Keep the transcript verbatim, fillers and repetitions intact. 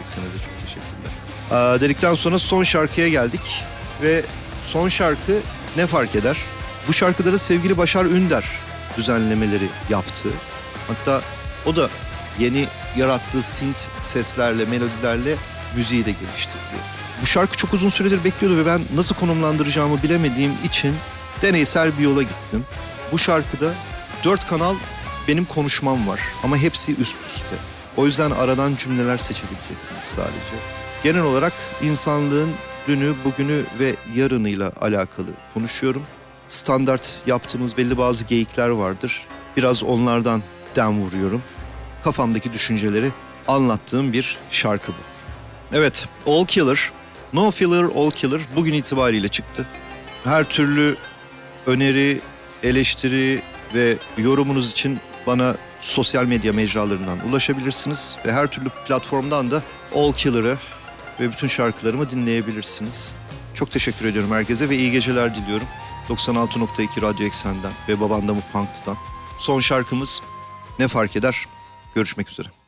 Eksen'e de çok teşekkürler. Aa, dedikten sonra son şarkıya geldik ve son şarkı Ne Fark Eder? Bu şarkıları sevgili Başar Ünder düzenlemeleri yaptı. Hatta o da yeni yarattığı synth seslerle, melodilerle müziği de geliştirdi. Bu şarkı çok uzun süredir bekliyordu ve ben nasıl konumlandıracağımı bilemediğim için deneysel bir yola gittim. Bu şarkıda dört kanal benim konuşmam var ama hepsi üst üste. O yüzden aradan cümleler seçebileceksiniz sadece. Genel olarak insanlığın dünü, bugünü ve yarınıyla alakalı konuşuyorum. Standart yaptığımız belli bazı geyikler vardır. Biraz onlardan dem vuruyorum. Kafamdaki düşünceleri anlattığım bir şarkı bu. Evet, All Killer, No Filler All Killer bugün itibariyle çıktı. Her türlü öneri, eleştiri ve yorumunuz için bana sosyal medya mecralarından ulaşabilirsiniz. Ve her türlü platformdan da All Killer'ı ve bütün şarkılarımı dinleyebilirsiniz. Çok teşekkür ediyorum herkese ve iyi geceler diliyorum. doksan altı nokta iki Radyo Eksen'den ve Babandamı Punk'tan. Son şarkımız Ne Fark Eder? Görüşmek üzere.